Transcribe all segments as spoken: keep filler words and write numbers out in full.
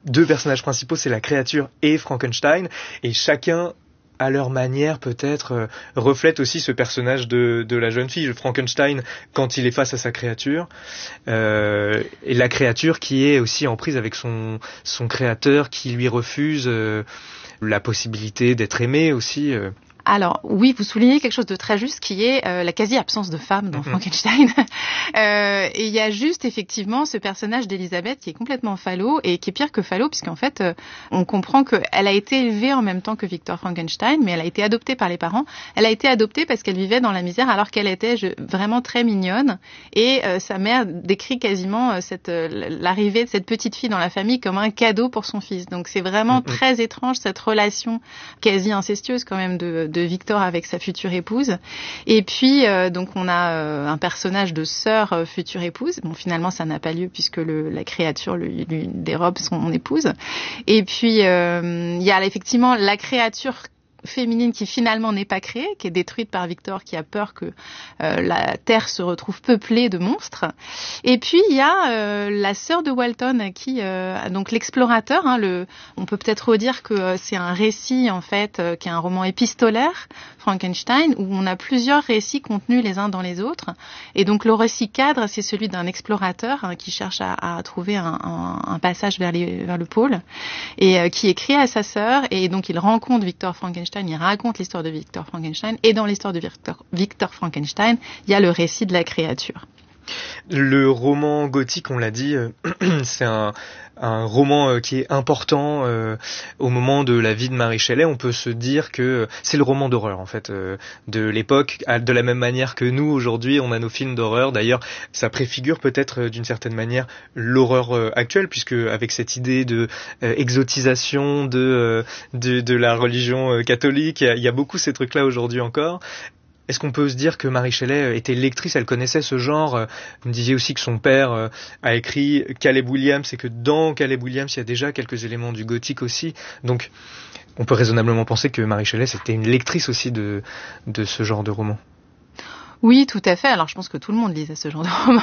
deux personnages principaux, c'est la créature et Frankenstein, et chacun à leur manière peut-être euh, reflète aussi ce personnage de, de la jeune fille, Frankenstein, quand il est face à sa créature, euh, et la créature qui est aussi en prise avec son, son créateur, qui lui refuse euh, la possibilité d'être aimé aussi. Euh. Alors oui, vous soulignez quelque chose de très juste qui est euh, la quasi-absence de femme dans mm-hmm. Frankenstein. euh, et il y a juste effectivement ce personnage d'Elisabeth qui est complètement falot et qui est pire que falot puisqu'en fait euh, on comprend qu'elle a été élevée en même temps que Victor Frankenstein, mais elle a été adoptée par les parents. Elle a été adoptée parce qu'elle vivait dans la misère alors qu'elle était je, vraiment très mignonne et euh, sa mère décrit quasiment euh, cette, euh, l'arrivée de cette petite fille dans la famille comme un cadeau pour son fils. Donc c'est vraiment mm-hmm. très étrange cette relation quasi incestueuse quand même de de Victor avec sa future épouse. Et puis, euh, donc, on a euh, un personnage de sœur euh, future épouse. Bon, finalement, ça n'a pas lieu puisque le, la créature lui, lui dérobe son épouse. Et puis, euh, il y a effectivement la créature féminine qui finalement n'est pas créée, qui est détruite par Victor, qui a peur que euh, la Terre se retrouve peuplée de monstres. Et puis il y a euh, la sœur de Walton, qui euh, donc l'explorateur. Hein, le, on peut peut-être redire que euh, c'est un récit en fait, euh, qui est un roman épistolaire, Frankenstein, où on a plusieurs récits contenus les uns dans les autres. Et donc le récit cadre, c'est celui d'un explorateur hein, qui cherche à, à trouver un, un, un passage vers, les, vers le pôle et euh, qui écrit à sa sœur. Et donc il rencontre Victor Frankenstein. Il raconte l'histoire de Victor Frankenstein et dans l'histoire de Victor, Victor Frankenstein, il y a le récit de la créature. Le roman gothique, on l'a dit, euh, c'est un, un roman euh, qui est important euh, au moment de la vie de Mary Shelley. On peut se dire que c'est le roman d'horreur en fait euh, de l'époque, de la même manière que nous aujourd'hui on a nos films d'horreur. D'ailleurs, ça préfigure peut-être euh, d'une certaine manière l'horreur euh, actuelle, puisque avec cette idée de euh, exotisation de, euh, de de la religion euh, catholique, il y, a, il y a beaucoup ces trucs-là aujourd'hui encore. Est-ce qu'on peut se dire que Mary Shelley était lectrice, elle connaissait ce genre? Vous me disiez aussi que son père a écrit Caleb Williams et que dans Caleb Williams, il y a déjà quelques éléments du gothique aussi. Donc, on peut raisonnablement penser que Mary Shelley, c'était une lectrice aussi de, de ce genre de roman. Oui, tout à fait. Alors, je pense que tout le monde lisait ce genre de roman,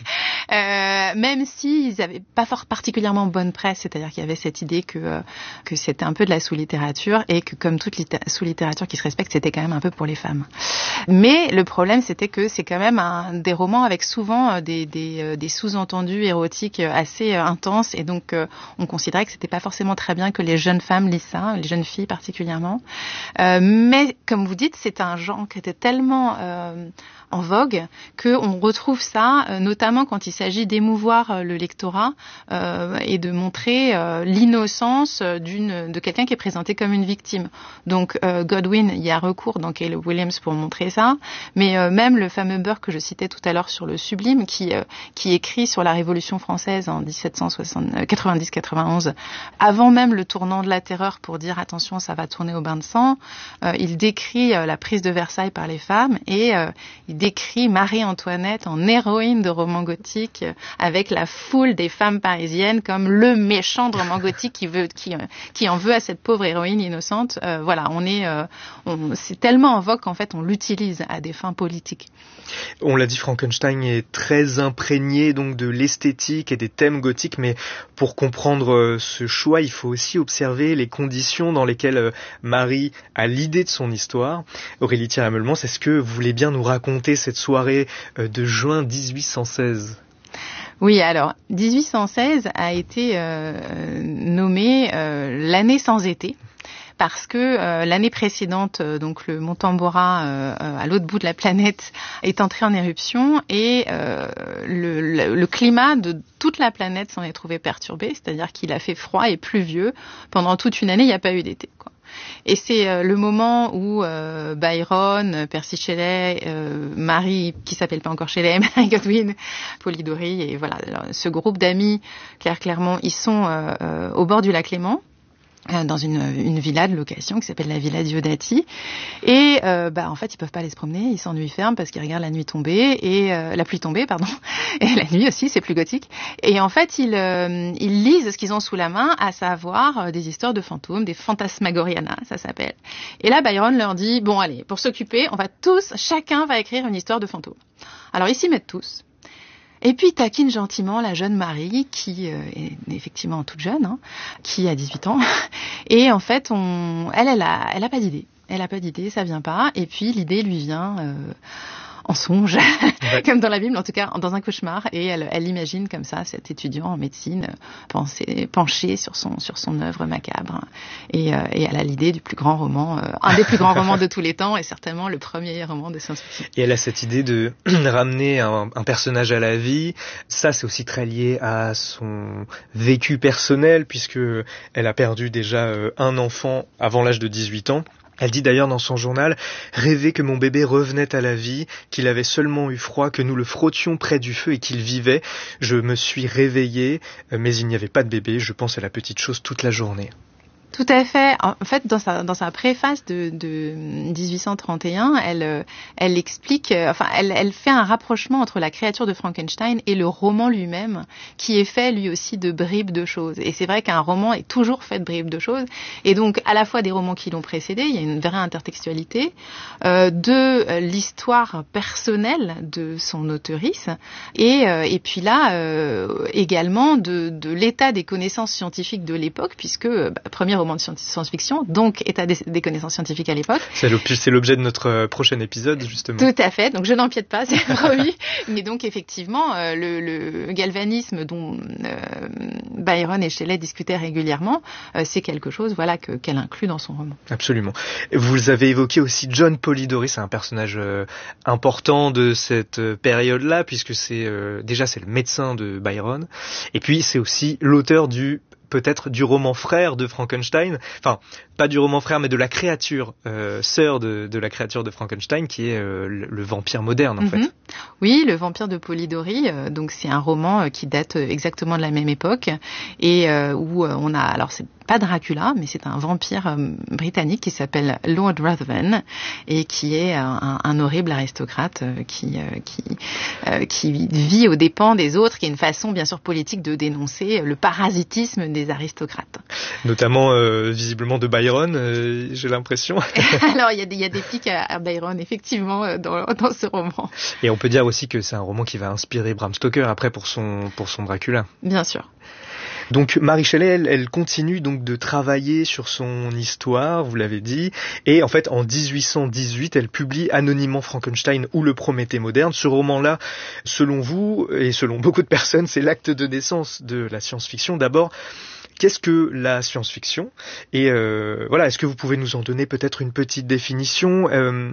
euh, même s'ils n'avaient pas fort particulièrement bonne presse, c'est-à-dire qu'il y avait cette idée que euh, que c'était un peu de la sous-littérature et que, comme toute litté- sous-littérature qui se respecte, c'était quand même un peu pour les femmes. Mais le problème, c'était que c'est quand même un, des romans avec souvent des, des, euh, des sous-entendus érotiques assez euh, intenses, et donc euh, on considérait que c'était pas forcément très bien que les jeunes femmes lisent ça, les jeunes filles particulièrement. Euh, mais comme vous dites, c'est un genre qui était tellement euh, en vogue qu'on retrouve ça euh, notamment quand il s'agit d'émouvoir euh, le lectorat euh, et de montrer euh, l'innocence d'une de quelqu'un qui est présenté comme une victime. Donc euh, Godwin, il y a recours dans Caleb Williams pour montrer ça, mais euh, même le fameux Burke que je citais tout à l'heure sur le Sublime, qui euh, qui écrit sur la Révolution française en dix-sept cent quatre-vingt-dix quatre-vingt-onze, avant même le tournant de la terreur, pour dire attention, ça va tourner au bain de sang. Euh, il décrit euh, la prise de Versailles par les femmes et euh, il décrit Marie-Antoinette en héroïne de roman gothique, euh, avec la foule des femmes parisiennes comme le méchant de roman gothique qui veut, qui, euh, qui en veut à cette pauvre héroïne innocente. Euh, voilà, on est, euh, on, c'est tellement en vogue qu'en fait on l'utilise à des fins politiques. On l'a dit, Frankenstein est très imprégné donc de l'esthétique et des thèmes gothiques, mais pour comprendre ce choix, il faut aussi observer les conditions dans lesquelles Marie a l'idée de son histoire. Aurélie Thierry-Meulemans, est-ce que vous voulez bien nous raconter cette soirée de juin dix-huit cent seize ? Oui, alors, dix-huit cent seize a été euh, nommé euh, l'année sans été, parce que euh, l'année précédente, euh, donc le mont Tambora, euh, à l'autre bout de la planète, est entré en éruption et euh, le, le, le climat de toute la planète s'en est trouvé perturbé, c'est-à-dire qu'il a fait froid et pluvieux. Pendant toute une année, il n'y a pas eu d'été, quoi. Et c'est euh, le moment où euh, Byron, Percy Shelley, euh, Marie, qui s'appelle pas encore Shelley, Mary Godwin, Polidori, et voilà, alors, ce groupe d'amis, Claire Clermont, ils sont euh, euh, au bord du lac Léman, dans une, une villa de location qui s'appelle la villa Diodati, et euh, bah en fait ils peuvent pas aller se promener, ils s'ennuient ferme parce qu'ils regardent la nuit tomber et euh, la pluie tomber pardon et la nuit aussi, c'est plus gothique, et en fait ils euh, ils lisent ce qu'ils ont sous la main, à savoir euh, des histoires de fantômes, des Phantasmagoriana ça s'appelle. Et là Byron leur dit bon allez, pour s'occuper on va tous, chacun va écrire une histoire de fantôme. Alors ils s'y mettent tous. Et puis, il taquine gentiment la jeune Marie, qui euh, est effectivement toute jeune, hein, qui a dix-huit ans. Et en fait, on, elle, elle a, elle a pas d'idée. Elle a pas d'idée, ça vient pas. Et puis, l'idée lui vient... Euh, en songe, ouais. Comme dans la Bible, en tout cas dans un cauchemar, et elle, elle imagine comme ça cet étudiant en médecine pensé, penché sur son sur son œuvre macabre, et, euh, et elle a l'idée du plus grand roman, euh, un des plus grands romans de tous les temps, et certainement le premier roman de science-fiction. Et elle a cette idée de ramener un, un personnage à la vie. Ça, c'est aussi très lié à son vécu personnel, puisque elle a perdu déjà euh, un enfant avant l'âge de dix-huit ans. Elle dit d'ailleurs dans son journal « Rêver que mon bébé revenait à la vie, qu'il avait seulement eu froid, que nous le frottions près du feu et qu'il vivait. Je me suis réveillée, mais il n'y avait pas de bébé. Je pense à la petite chose toute la journée. » Tout à fait. En fait, dans sa dans sa préface de, de dix-huit cent trente et un, elle elle explique, enfin, elle elle fait un rapprochement entre la créature de Frankenstein et le roman lui-même, qui est fait lui aussi de bribes de choses. Et c'est vrai qu'un roman est toujours fait de bribes de choses. Et donc, à la fois des romans qui l'ont précédé, il y a une vraie intertextualité, euh, de l'histoire personnelle de son auteurice, et euh, et puis là euh, également de de l'état des connaissances scientifiques de l'époque, puisque bah, premier roman de science-fiction, donc état des, des connaissances scientifiques à l'époque. C'est l'objet de notre prochain épisode, justement. Tout à fait, donc je n'empiète pas, c'est promis. Mais donc effectivement, euh, le, le galvanisme dont euh, Byron et Shelley discutaient régulièrement, euh, c'est quelque chose, voilà, que, qu'elle inclut dans son roman. Absolument. Vous avez évoqué aussi John Polidori, c'est un personnage euh, important de cette période-là, puisque c'est euh, déjà c'est le médecin de Byron, et puis c'est aussi l'auteur du peut-être du roman frère de Frankenstein, enfin pas du roman frère mais de la créature euh, sœur de, de la créature de Frankenstein qui est euh, le, le vampire moderne en mm-hmm. fait. Oui, le vampire de Polidori, euh, donc c'est un roman euh, qui date exactement de la même époque et euh, où euh, on a, alors c'est pas Dracula, mais c'est un vampire euh, britannique qui s'appelle Lord Ruthven et qui est un, un horrible aristocrate euh, qui euh, qui euh, qui vit aux dépens des autres, qui est une façon bien sûr politique de dénoncer le parasitisme des aristocrates. Notamment euh, visiblement de Byron, euh, j'ai l'impression. Alors il y a des il y a des pics à, à Byron effectivement euh, dans dans ce roman. Et on peut dire aussi que c'est un roman qui va inspirer Bram Stoker après pour son pour son Dracula. Bien sûr. Donc Mary Shelley, elle, elle continue donc de travailler sur son histoire, vous l'avez dit, et en fait en dix-huit cent dix-huit, elle publie anonymement Frankenstein ou le Prométhée moderne. Ce roman-là, selon vous et selon beaucoup de personnes, c'est l'acte de naissance de la science-fiction. D'abord, qu'est-ce que la science-fiction ? Et euh, voilà, est-ce que vous pouvez nous en donner peut-être une petite définition ? euh,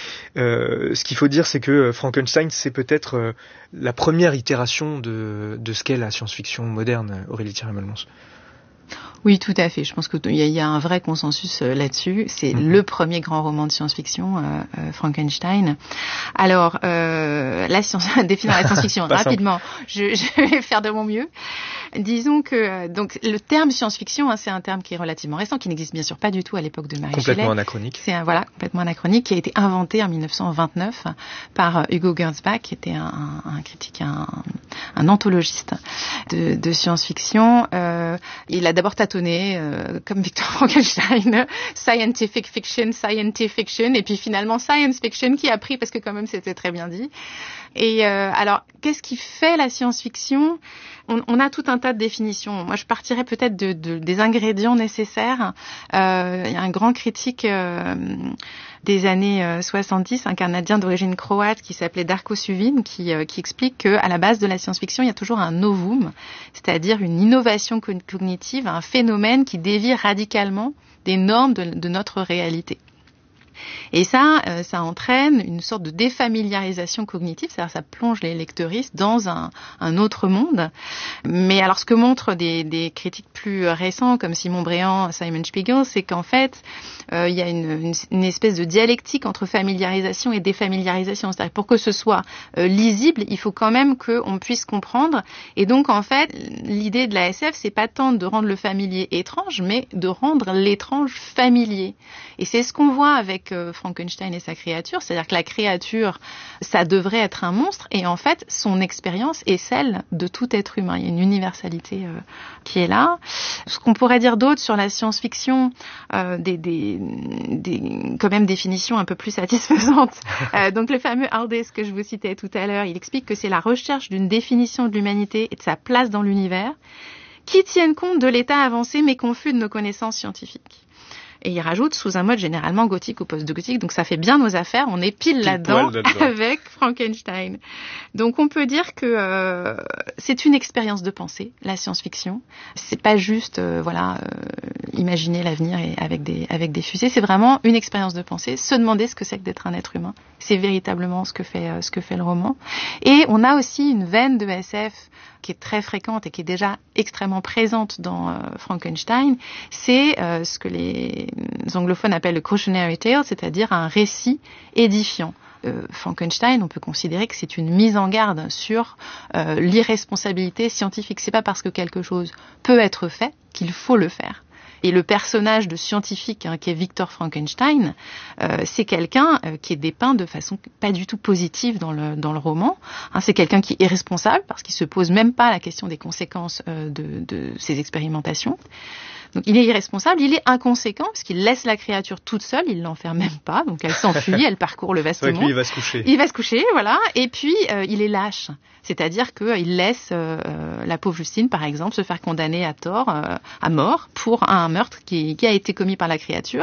euh, Ce qu'il faut dire, c'est que Frankenstein, c'est peut-être euh, la première itération de, de ce qu'est la science-fiction moderne, Aurélie Thierry-Molmans. Oui, tout à fait. Je pense qu'il y, y a un vrai consensus euh, là-dessus. C'est mmh. le premier grand roman de science-fiction, euh, euh, Frankenstein. Alors, euh, la science, définir la science-fiction rapidement. Je, je vais faire de mon mieux. Disons que euh, donc le terme science-fiction, hein, c'est un terme qui est relativement récent, qui n'existe bien sûr pas du tout à l'époque de Mary Shelley. Complètement anachronique. C'est un, voilà, complètement anachronique, qui a été inventé en dix-neuf cent vingt-neuf par Hugo Gernsback, qui était un, un, un critique, un, un anthologiste de, de science-fiction. Euh, il a d'abord tâtonné, euh, comme Victor Frankenstein, scientific fiction, scientific fiction, et puis finalement science fiction qui a pris parce que quand même c'était très bien dit. Et euh, alors, qu'est-ce qui fait la science-fiction ? on, on a tout un tas de définitions. Moi, je partirais peut-être de, de, des ingrédients nécessaires. Euh, il y a un grand critique euh, des années euh, soixante-dix, un Canadien d'origine croate qui s'appelait Darko Suvin, qui, euh, qui explique qu'à la base de la science-fiction, il y a toujours un novum, c'est-à-dire une innovation cognitive, un phénomène qui dévie radicalement des normes de, de notre réalité. Et ça, euh, ça entraîne une sorte de défamiliarisation cognitive, c'est-à-dire ça plonge les lecteuristes dans un, un autre monde. Mais alors, ce que montrent des, des critiques plus récents, comme Simon Bréant, Simon Spiegel, c'est qu'en fait, euh, il y a une, une, une espèce de dialectique entre familiarisation et défamiliarisation. C'est-à-dire pour que ce soit euh, lisible, il faut quand même qu'on puisse comprendre. Et donc, en fait, l'idée de la S F, c'est pas tant de rendre le familier étrange, mais de rendre l'étrange familier. Et c'est ce qu'on voit avec avec euh, Frankenstein et sa créature, c'est-à-dire que la créature, ça devrait être un monstre, et en fait, son expérience est celle de tout être humain. Il y a une universalité euh, qui est là. Ce qu'on pourrait dire d'autre sur la science-fiction, euh, des, des, des quand même définitions un peu plus satisfaisantes. Euh, donc le fameux Hardes que je vous citais tout à l'heure, il explique que c'est la recherche d'une définition de l'humanité et de sa place dans l'univers qui tienne compte de l'état avancé mais confus de nos connaissances scientifiques. Et il rajoute sous un mode généralement gothique ou post-gothique, donc ça fait bien nos affaires, on est pile, pile là-dedans, là-dedans avec Frankenstein. Donc on peut dire que euh, c'est une expérience de pensée, la science-fiction. C'est pas juste euh, voilà euh, imaginer l'avenir et avec des avec des fusées, c'est vraiment une expérience de pensée, se demander ce que c'est que d'être un être humain. C'est véritablement ce que fait euh, ce que fait le roman. Et on a aussi une veine de S F qui est très fréquente et qui est déjà extrêmement présente dans euh, Frankenstein, c'est euh, ce que les anglophones appellent le cautionary tale, c'est-à-dire un récit édifiant. Euh, Frankenstein, on peut considérer que c'est une mise en garde sur euh, l'irresponsabilité scientifique. C'est pas parce que quelque chose peut être fait qu'il faut le faire. Et le personnage de scientifique hein, qui est Victor Frankenstein, euh, c'est quelqu'un euh, qui est dépeint de façon pas du tout positive dans le dans le roman. Hein, c'est quelqu'un qui est irresponsable parce qu'il se pose même pas la question des conséquences euh, de, de ses expérimentations. Donc il est irresponsable, il est inconséquent parce qu'il laisse la créature toute seule, il l'enferme même pas, donc elle s'enfuit, elle parcourt le vaste monde. monde. Lui, il va se coucher. Il va se coucher, voilà. Et puis euh, il est lâche, c'est-à-dire qu'il laisse euh, la pauvre Justine, par exemple, se faire condamner à tort, euh, à mort, pour un meurtre qui, qui a été commis par la créature.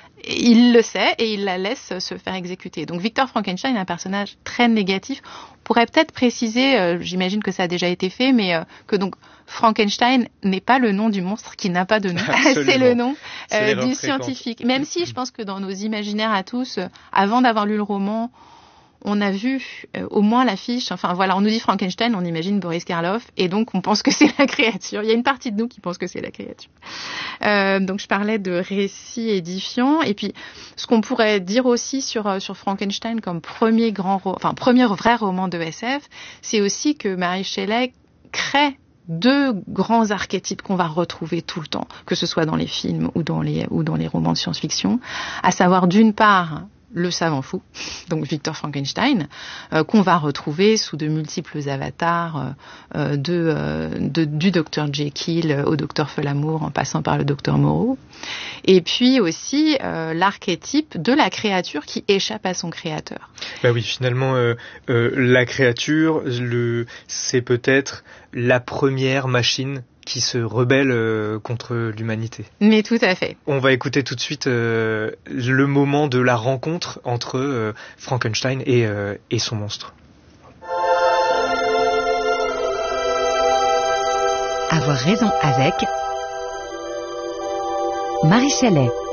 Il le sait et il la laisse se faire exécuter. Donc Victor Frankenstein est un personnage très négatif. On pourrait peut-être préciser, euh, j'imagine que ça a déjà été fait, mais euh, que donc Frankenstein n'est pas le nom du monstre qui n'a pas de nom. C'est le nom euh, du scientifique. Même si je pense que dans nos imaginaires à tous, euh, avant d'avoir lu le roman, on a vu euh, au moins l'affiche. Enfin voilà, on nous dit Frankenstein, on imagine Boris Karloff, et donc on pense que c'est la créature. Il y a une partie de nous qui pense que c'est la créature. Euh, donc je parlais de récit édifiant, et puis ce qu'on pourrait dire aussi sur sur Frankenstein comme premier grand, ro- enfin premier vrai roman de S F, c'est aussi que Mary Shelley crée deux grands archétypes qu'on va retrouver tout le temps, que ce soit dans les films ou dans les ou dans les romans de science-fiction, à savoir d'une part le savant fou, donc Victor Frankenstein, euh, qu'on va retrouver sous de multiples avatars, euh, de, euh, de, du docteur Jekyll au docteur Folamour en passant par le docteur Moreau. Et puis aussi euh, l'archétype de la créature qui échappe à son créateur. Bah oui, finalement, euh, euh, la créature, le, c'est peut-être la première machine qui se rebelle euh, contre l'humanité. Mais tout à fait. On va écouter tout de suite euh, le moment de la rencontre entre euh, Frankenstein et, euh, et son monstre. Avoir raison avec Marie Shelley.